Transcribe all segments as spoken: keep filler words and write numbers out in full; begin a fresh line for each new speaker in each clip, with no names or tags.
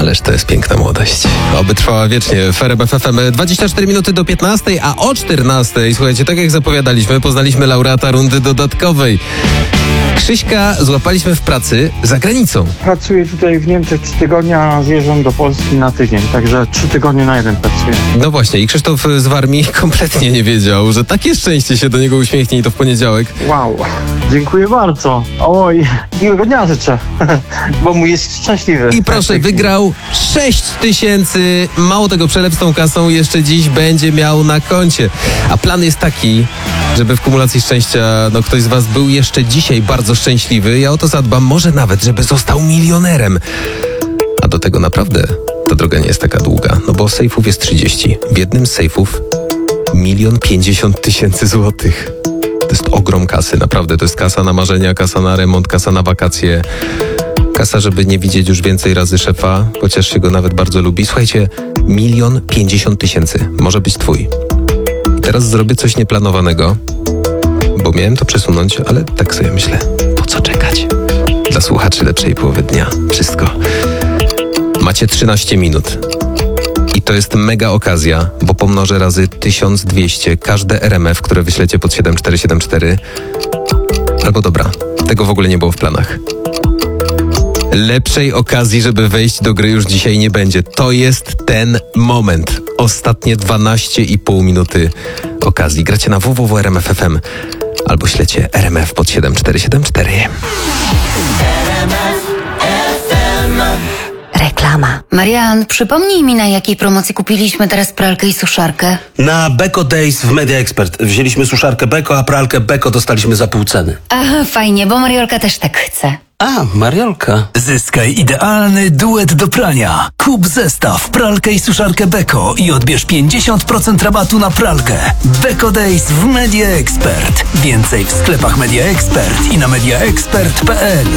Ależ to jest piękna młodość. Oby trwała wiecznie. W R M F F M dwadzieścia cztery minuty do piętnastej, a o czternastej, słuchajcie, tak jak zapowiadaliśmy, poznaliśmy laureata rundy dodatkowej. Krzyśka złapaliśmy w pracy za granicą.
Pracuję tutaj w Niemczech trzy tygodnie, a zjeżdżam do Polski na tydzień, także trzy tygodnie na jeden pracuję.
No właśnie, i Krzysztof z Warmii kompletnie nie wiedział, że takie szczęście się do niego uśmiechnie i to w poniedziałek.
Wow, dziękuję bardzo. Oj, miłego dnia życzę, bo mój jest szczęśliwy.
I proszę, wygrał sześć tysięcy. Mało tego, przelew z tą kasą jeszcze dziś będzie miał na koncie. A plan jest taki, żeby w kumulacji szczęścia no ktoś z was był jeszcze dzisiaj bardzo szczęśliwy. Ja o to zadbam, może nawet, żeby został milionerem. A do tego naprawdę ta droga nie jest taka długa, no bo sejfów jest trzydzieści. W jednym z sejfów milion pięćdziesiąt tysięcy złotych. To jest ogrom kasy, naprawdę. To jest kasa na marzenia, kasa na remont, kasa na wakacje. Kasa, żeby nie widzieć już więcej razy szefa, chociaż się go nawet bardzo lubi. Słuchajcie, milion pięćdziesiąt tysięcy może być twój. Teraz zrobię coś nieplanowanego, bo miałem to przesunąć, ale tak sobie myślę, po co czekać? Dla słuchaczy lepszej połowy dnia. Wszystko. Macie trzynaście minut. I to jest mega okazja, bo pomnożę razy tysiąc dwieście każde R M F, które wyślecie pod siedem cztery siedem cztery. Albo dobra, tego w ogóle nie było w planach. Lepszej okazji, żeby wejść do gry już dzisiaj nie będzie. To jest ten moment. Ostatnie dwanaście i pół minuty okazji. Gracie na w w w kropka r m f kropka f m albo ślecie R M F pod siedem cztery siedem cztery.
Reklama. Marian, przypomnij mi, na jakiej promocji kupiliśmy teraz pralkę i suszarkę.
Na Beko Days w Media Expert. Wzięliśmy suszarkę Beko, a pralkę Beko dostaliśmy za pół ceny.
Aha, fajnie, bo Mariolka też tak chce.
A, Mariolka.
Zyskaj idealny duet do prania. Kup zestaw pralkę i suszarkę Beko i odbierz pięćdziesiąt procent rabatu na pralkę. Beko Days w Media Expert. Więcej w sklepach Media Expert i na media expert kropka p l.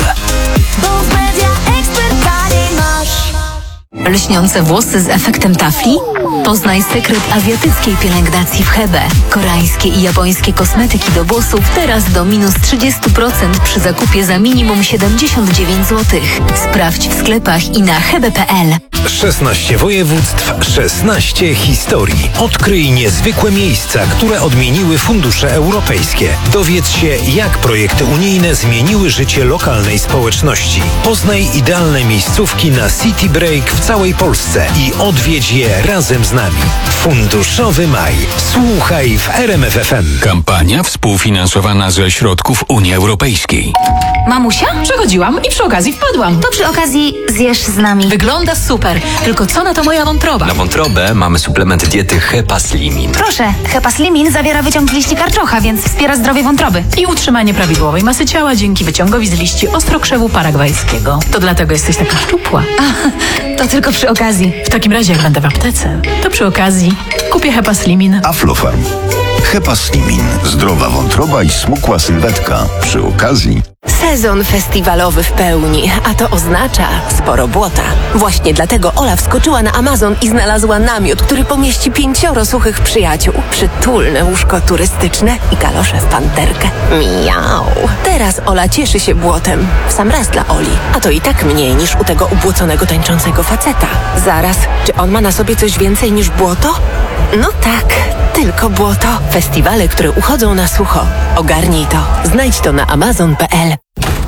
Lśniące włosy z efektem tafli? Poznaj sekret azjatyckiej pielęgnacji w Hebe. Koreańskie i japońskie kosmetyki do włosów teraz do minus trzydzieści procent przy zakupie za minimum siedemdziesiąt dziewięć złotych. Sprawdź w sklepach i na hebe kropka p l.
szesnaście województw, szesnaście historii. Odkryj niezwykłe miejsca, które odmieniły fundusze europejskie. Dowiedz się, jak projekty unijne zmieniły życie lokalnej społeczności. Poznaj idealne miejscówki na City Break w całej Polsce i odwiedź je razem z nami. Funduszowy Maj. Słuchaj w R M F F M.
Kampania współfinansowana ze środków Unii Europejskiej.
Mamusia? Przechodziłam i przy okazji wpadłam.
To przy okazji zjesz z nami.
Wygląda super, tylko co na to moja wątroba?
Na wątrobę mamy suplement diety Hepaslimin.
Proszę, Hepaslimin zawiera wyciąg z liści karczocha, więc wspiera zdrowie wątroby.
I utrzymanie prawidłowej masy ciała dzięki wyciągowi z liści ostrokrzewu paragwajskiego. To dlatego jesteś taka szczupła.
A, to tylko przy okazji.
W takim razie, jak będę w aptece, to przy okazji kupię Hepaslimin.
Aflofarm. Hepaslimin. Zdrowa wątroba i smukła sylwetka. Przy okazji...
Sezon festiwalowy w pełni, a to oznacza sporo błota. Właśnie dlatego Ola wskoczyła na Amazon i znalazła namiot, który pomieści pięcioro suchych przyjaciół. Przytulne łóżko turystyczne i kalosze w panterkę. Miau. Teraz Ola cieszy się błotem. W sam raz dla Oli. A to i tak mniej niż u tego ubłoconego tańczącego faceta. Zaraz, czy on ma na sobie coś więcej niż błoto? No tak, tylko błoto. Festiwale, które uchodzą na sucho. Ogarnij to. Znajdź to na amazon kropka p l.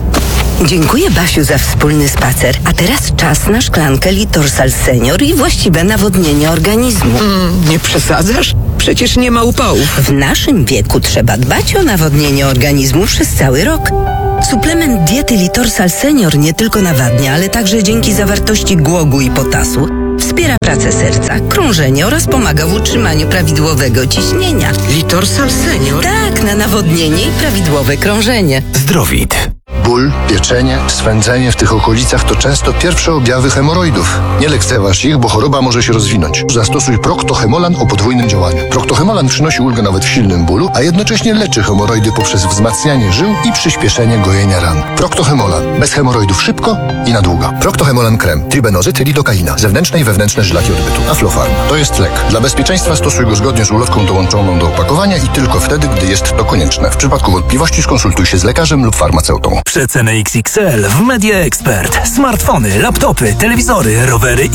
Dziękuję, Basiu, za wspólny spacer. A teraz czas na szklankę Litorsal Senior i właściwe nawodnienie organizmu.
Mm, nie przesadzasz? Przecież nie ma upałów.
W naszym wieku trzeba dbać o nawodnienie organizmu przez cały rok. Suplement diety Litorsal Senior nie tylko nawadnia, ale także dzięki zawartości głogu i potasu wspiera pracę serca, krążenie oraz pomaga w utrzymaniu prawidłowego ciśnienia.
Litorsal Senior?
Tak, na nawodnienie i prawidłowe krążenie.
Zdrowit.
Ból, pieczenie, swędzenie w tych okolicach to często pierwsze objawy hemoroidów. Nie lekceważ ich, bo choroba może się rozwinąć. Zastosuj Proctohemolan o podwójnym działaniu. Proctohemolan przynosi ulgę nawet w silnym bólu, a jednocześnie leczy hemoroidy poprzez wzmacnianie żył i przyspieszenie gojenia ran. Proctohemolan. Bez hemoroidów szybko i na długo. Proctohemolan krem. Tribenozyt, lidokaina. Zewnętrzne i wewnętrzne żylaki odbytu. Aflofarm. To jest lek. Dla bezpieczeństwa stosuj go zgodnie z ulotką dołączoną do opakowania i tylko wtedy, gdy jest to konieczne. W przypadku wątpliwości skonsultuj się z lekarzem lub farmaceutą.
Najniższe ceny X X L w Media Expert. Smartfony, laptopy, telewizory, rowery